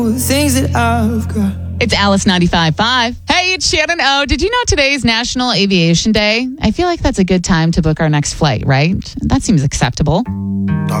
things that I've got. It's Alice 95.5. Hey, it's Shannon O. Did you know today's National Aviation Day? I feel like that's a good time to book our next flight, right? That seems acceptable.